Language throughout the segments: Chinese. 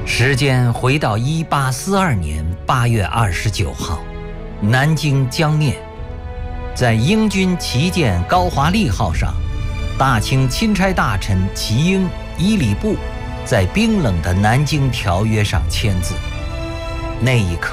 时间回到1842年8月29号，南京江面，在英军旗舰高华丽号上，大清钦差大臣齐英、伊里布在冰冷的南京条约上签字。那一刻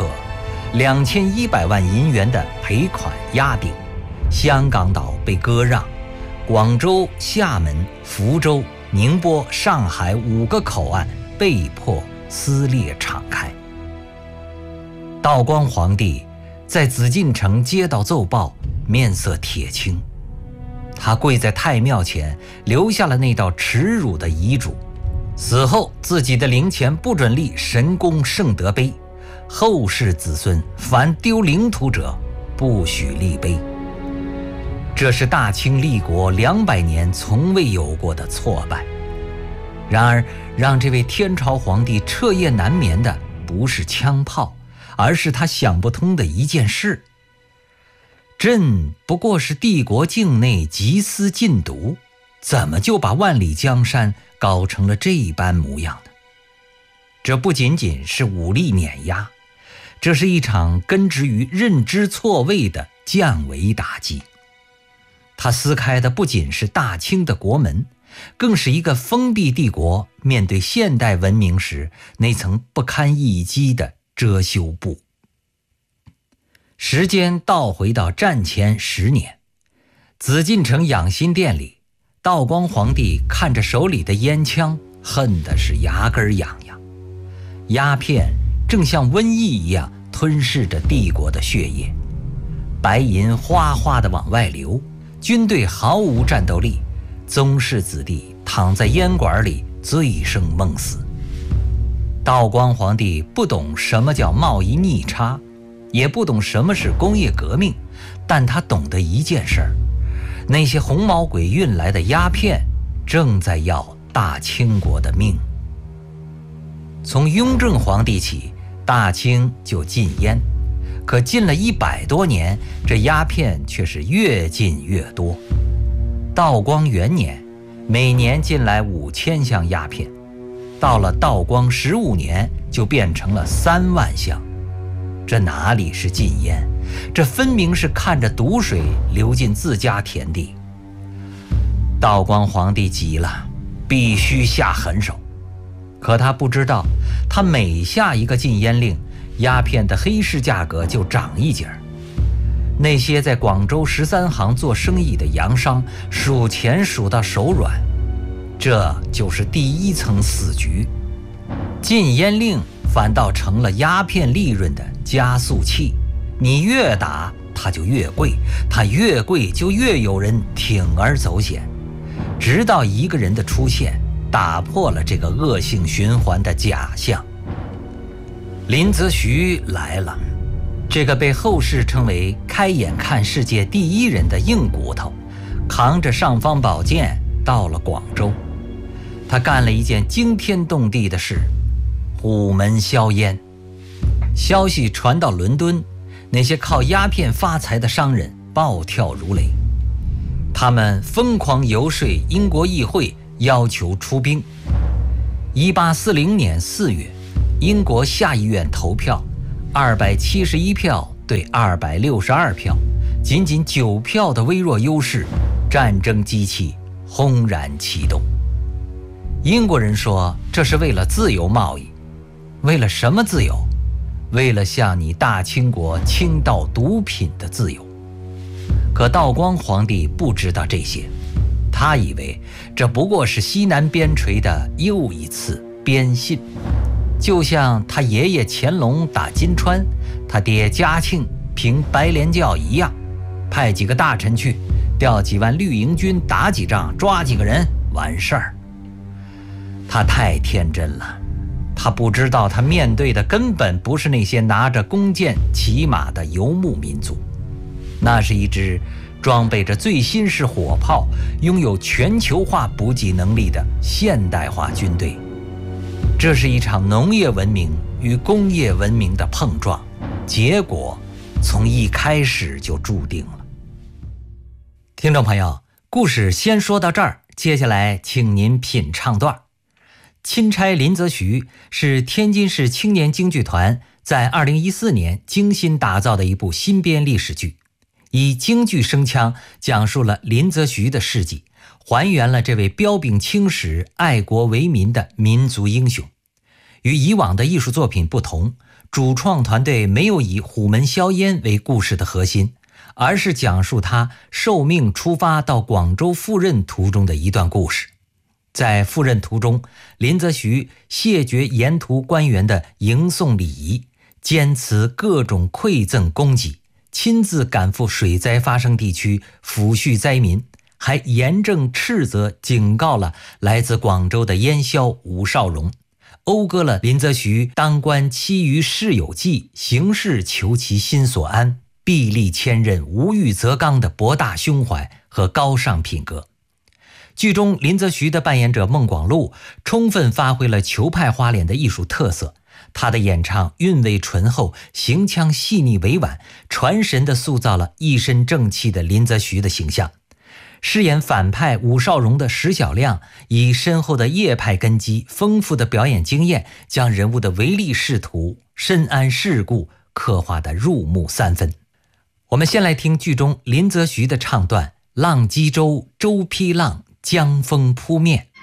，2100万银元的赔款压顶，香港岛被割让，广州、厦门、福州、宁波、上海5个口岸被迫撕裂敞开。道光皇帝在紫禁城接到奏报，面色铁青，他跪在太庙前，留下了那道耻辱的遗嘱：死后自己的陵前不准立神功圣德碑，后世子孙凡丢领土者，不许立碑。这是大清立国200年从未有过的挫败。然而，让这位天朝皇帝彻夜难眠的不是枪炮，而是他想不通的一件事：朕不过是帝国境内缉私禁毒，怎么就把万里江山搞成了这般模样呢？这不仅仅是武力碾压，这是一场根植于认知错位的降维打击。它撕开的不仅是大清的国门，更是一个封闭帝国面对现代文明时那层不堪一击的遮羞布。时间倒回到战前10年，紫禁城养心殿里，道光皇帝看着手里的烟枪，恨的是牙根痒痒。鸦片正像瘟疫一样吞噬着帝国的血液，白银哗哗地往外流，军队毫无战斗力，宗室子弟躺在烟馆里醉生梦死。道光皇帝不懂什么叫贸易逆差，也不懂什么是工业革命，但他懂得一件事儿：那些红毛鬼运来的鸦片正在要大清国的命。从雍正皇帝起，大清就禁烟，可禁了100多年，这鸦片却是越禁越多。道光元年，每年进来5000箱鸦片，到了道光15年，就变成了3万箱。这哪里是禁烟，这分明是看着毒水流进自家田地。道光皇帝急了，必须下狠手。可他不知道，他每下一个禁烟令，鸦片的黑市价格就涨一截儿。那些在广州13行做生意的洋商数钱数到手软，这就是第一层死局。禁烟令反倒成了鸦片利润的加速器，你越打它就越贵，它越贵就越有人铤而走险，直到一个人的出现，打破了这个恶性循环的假象。林则徐来了，这个被后世称为开眼看世界第一人的硬骨头，扛着尚方宝剑到了广州。他干了一件惊天动地的事：虎门销烟。消息传到伦敦，那些靠鸦片发财的商人暴跳如雷，他们疯狂游说英国议会，要求出兵。1840年4月，英国下议院投票，271票对262票，仅仅9票的微弱优势，战争机器轰然启动。英国人说这是为了自由贸易。为了什么自由？为了向你大清国倾倒毒品的自由。可道光皇帝不知道这些，他以为这不过是西南边陲的又一次边信，就像他爷爷乾隆打金川，他爹嘉庆平白莲教一样，派几个大臣去，调几万绿营军打几仗，抓几个人完事儿。他太天真了，他不知道他面对的根本不是那些拿着弓箭骑马的游牧民族，那是一支装备着最新式火炮，拥有全球化补给能力的现代化军队。这是一场农业文明与工业文明的碰撞，结果从一开始就注定了。听众朋友，故事先说到这儿，接下来请您品唱段。 钦差林则徐是天津市青年京剧团在2014年精心打造的一部新编历史剧，以京剧声腔讲述了林则徐的事迹，还原了这位彪炳青史、爱国为民的民族英雄。与以往的艺术作品不同，主创团队没有以虎门销烟为故事的核心，而是讲述他受命出发到广州赴任途中的一段故事。在赴任途中，林则徐谢绝沿途官员的迎送礼仪，坚持各种馈赠供给，亲自赶赴水灾发生地区抚恤灾民，还严正斥责警告了来自广州的烟枭伍绍荣，讴歌了林则徐当官期于事有计，行事求其心所安，臂力千仞，无欲则刚的博大胸怀和高尚品格。剧中林则徐的扮演者孟广禄充分发挥了裘派花脸的艺术特色，他的演唱韵味醇厚，行腔细腻委婉，传神地塑造了一身正气的林则徐的形象。饰演反派伍绍荣的石小亮以深厚的叶派根基、丰富的表演经验，将人物的唯利是图、深谙世故刻画得入木三分。我们先来听剧中林则徐的唱段：浪击舟，舟劈浪，江风扑面。